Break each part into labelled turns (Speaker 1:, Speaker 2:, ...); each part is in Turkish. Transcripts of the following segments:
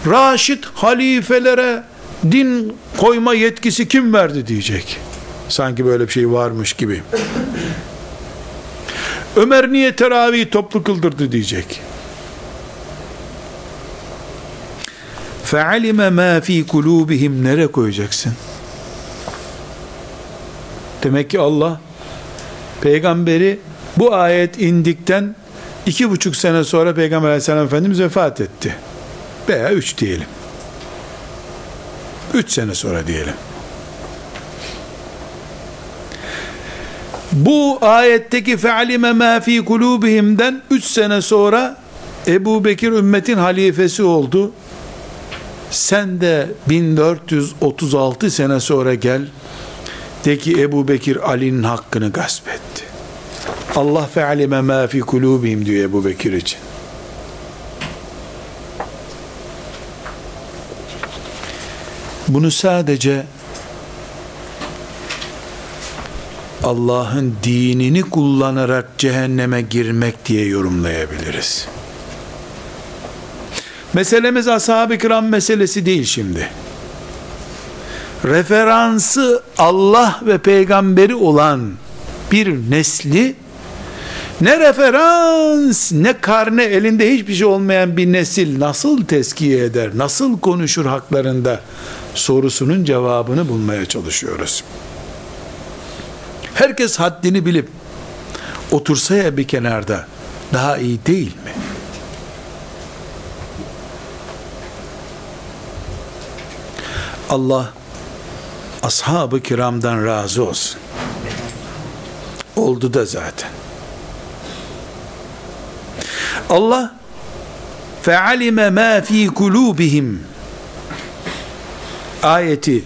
Speaker 1: Raşid halifelere din koyma yetkisi kim verdi diyecek. Sanki böyle bir şey varmış gibi. Ömer niye teravih toplu kıldırdı diyecek. فَعَلِمَ مَا ف۪ي قُلُوبِهِمْ Nereye koyacaksın? Demek ki Allah peygamberi bu ayet indikten 2,5 sene sonra Peygamber Aleyhisselam Efendimiz vefat etti. Veya 3 diyelim. 3 sene sonra diyelim. Bu ayetteki fe'alime ma fi kulubihim'den 3 sene sonra Ebu Bekir ümmetin halifesi oldu. Sen de 1436 sene sonra gel. De ki Ebu Bekir Ali'nin hakkını gasp etti. Allah fe'alime ma fi kulubihim diyor Ebu Bekir için. Bunu sadece Allah'ın dinini kullanarak cehenneme girmek diye yorumlayabiliriz. Meselemiz ashab-ı kiram meselesi değil şimdi. Referansı Allah ve peygamberi olan bir nesli, ne referans ne karne, elinde hiçbir şey olmayan bir nesil nasıl tezkiye eder, nasıl konuşur haklarında sorusunun cevabını bulmaya çalışıyoruz. Herkes haddini bilip otursa ya bir kenarda, daha iyi değil mi? Allah ashab-ı kiramdan razı olsun. Oldu da zaten. Allah fe'alime ma fi kulubihim ayeti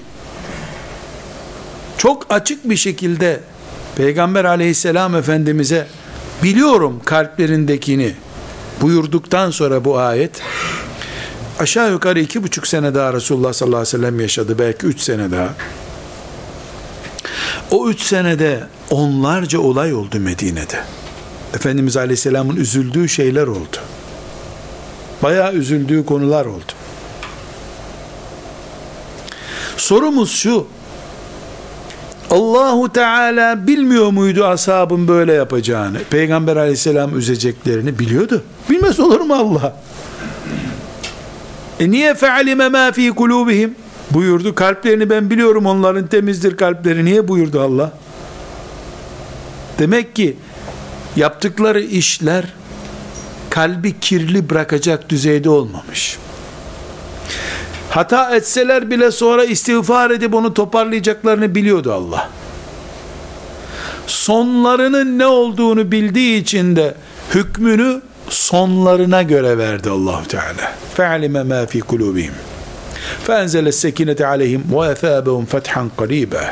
Speaker 1: çok açık bir şekilde Peygamber Aleyhisselam Efendimiz'e biliyorum kalplerindekini buyurduktan sonra bu ayet aşağı yukarı 2,5 sene daha Resulullah sallallahu aleyhi ve sellem yaşadı, belki 3 sene daha. O 3 senede onlarca olay oldu Medine'de. Efendimiz Aleyhisselam'ın üzüldüğü şeyler oldu. Bayağı üzüldüğü konular oldu. Sorumuz şu: Allahu Teala bilmiyor muydu ashabın böyle yapacağını? Peygamber Aleyhisselam üzeceklerini biliyordu. Bilmez olur mu Allah? Niye fe'alime ma fi kulubihim buyurdu? Kalplerini ben biliyorum, onların temizdir kalpleri. Niye buyurdu Allah? Demek ki yaptıkları işler kalbi kirli bırakacak düzeyde olmamış. Hata etseler bile sonra istiğfar edip onu toparlayacaklarını biliyordu Allah. Sonlarının ne olduğunu bildiği için de hükmünü sonlarına göre verdi Allah Teala. Fe'alime ma fi kulubihim. Fenzele sekinete aleyhim ve efâbehum fethan qariba.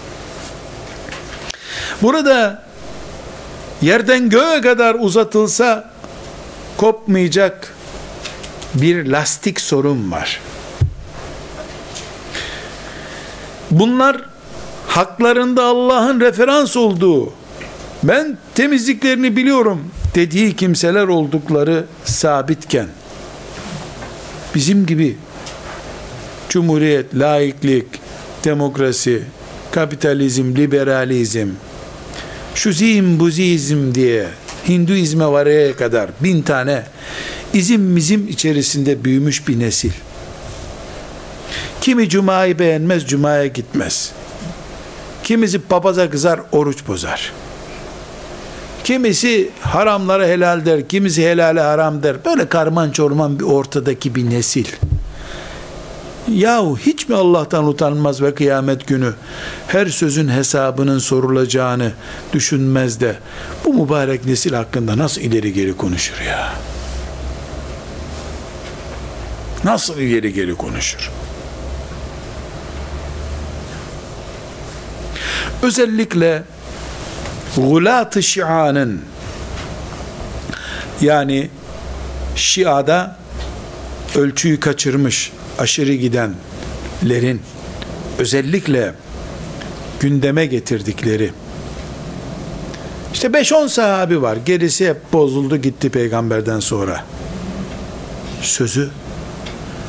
Speaker 1: Burada yerden göğe kadar uzatılsa kopmayacak bir lastik sorun var. Bunlar haklarında Allah'ın referans olduğu, ben temizliklerini biliyorum dediği kimseler oldukları sabitken, bizim gibi cumhuriyet, laiklik, demokrasi, kapitalizm, liberalizm, şuzizm, buzizm diye Hinduizme varaya kadar 1000 tane izim mizim içerisinde büyümüş bir nesil. Kimi cumayı beğenmez, cumaya gitmez. Kimisi papaza kızar, oruç bozar. Kimisi haramlara helal der, kimisi helale haram der. Böyle karman çorman bir ortadaki bir nesil. Yahu hiç mi Allah'tan utanmaz ve kıyamet günü her sözün hesabının sorulacağını düşünmez de bu mübarek nesil hakkında nasıl ileri geri konuşur ya? Nasıl ileri geri konuşur? Özellikle Gulat-ı Şia'nın, yani Şia'da ölçüyü kaçırmış, aşırı gidenlerin özellikle gündeme getirdikleri, işte 5-10 sahabi var, gerisi hep bozuldu gitti peygamberden sonra sözü